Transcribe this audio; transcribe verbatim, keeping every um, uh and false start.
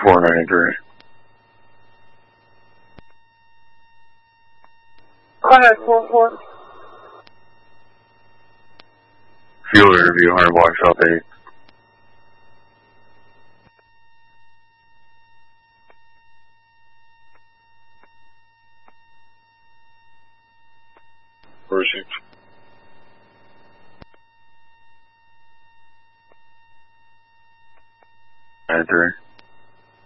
four ninety-three. Contact four four. Field interview, one hundred block south eight. Received. ninety-three.